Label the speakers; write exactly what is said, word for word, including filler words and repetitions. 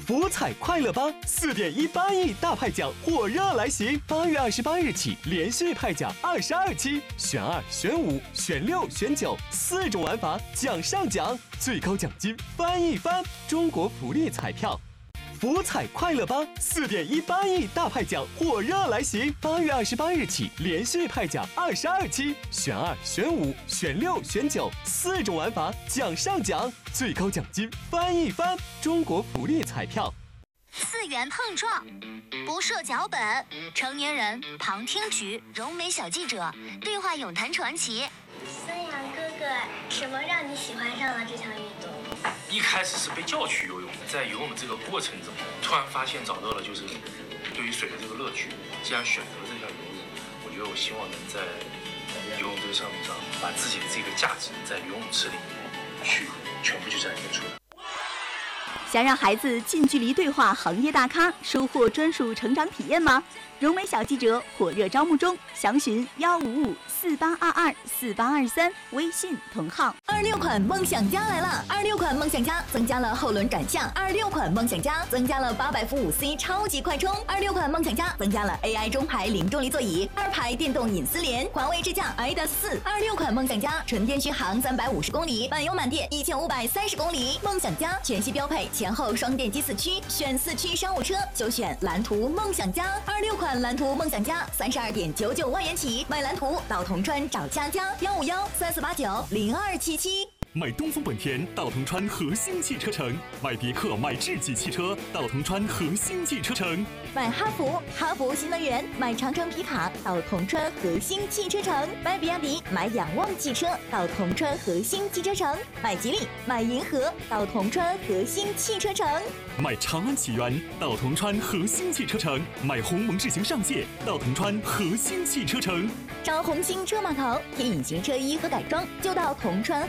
Speaker 1: 福彩快乐吧！四点一八亿大派奖火热来袭，八月二十八日起连续派奖二十二期，选二、选五、选六、选九，四种玩法，奖上奖，最高奖金翻一番！中国福利彩票。福彩快乐吧！四点一八亿大派奖火热来袭，八月二十八日起连续派奖二十二期，选二、选五、选六、选九，四种玩法，奖上奖，最高奖金翻一番！中国福利彩票。
Speaker 2: 四元碰撞，不设脚本，成年人旁听局，柔美小记者对话咏谈传奇。
Speaker 3: 孙杨哥哥，什么让你喜欢上了这项运动？
Speaker 4: 一开始是被叫去游泳，在游泳这个过程中，突然发现找到了就是对于水的这个乐趣。既然选择了这项游泳，我觉得我希望能在游泳这个项目上，把自己的这个价值在游泳池里面去全部去展现出来。
Speaker 5: 想让孩子近距离对话行业大咖，收获专属成长体验吗？柔美小记者火热招募中，详询幺五五四八二二四八二三，微信同号。
Speaker 6: 二六款梦想家来了！二六款梦想家增加了后轮转向，二六款梦想家增加了八百伏五 C 超级快充，二六款梦想家增加了 A I 中排零重力座椅，二排电动隐私帘，环卫智驾 i D A 四。二六款梦想家纯电续航三百五十公里，满油满电一千五百三十公里。梦想家全系标配前后双电机四驱，选四驱商务车就选蓝图梦想家。二六款蓝图梦想家三十二点九九万元起，买蓝图到铜川找佳佳，幺五幺三四八九零二七七。
Speaker 7: 买东风本田到铜川核心汽车城，买别克买智己汽车到铜川核心汽车城，
Speaker 6: 买哈弗哈弗新能源，买长城皮卡到铜川核心汽车城，买比亚迪买仰望汽车到铜川核心汽车城，买吉利买银河到铜川核心汽车城，
Speaker 7: 买长安启源到铜川核心汽车城，买鸿蒙智行上线到铜川核心汽车城。
Speaker 6: 找红星车码头，听隐形车衣和改装就到铜川